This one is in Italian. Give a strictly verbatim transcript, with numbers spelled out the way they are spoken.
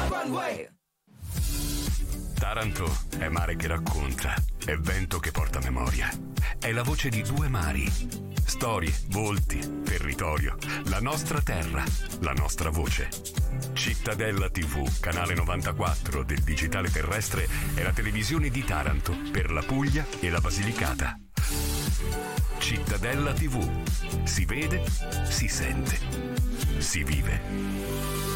runway. Taranto è mare che racconta, è vento che porta memoria, è la voce di due mari, storie, volti, territorio, la nostra terra, la nostra voce. Cittadella tivù, canale novantaquattro del digitale terrestre, è la televisione di Taranto per la Puglia e la Basilicata. Cittadella tivù, si vede, si sente, si vive.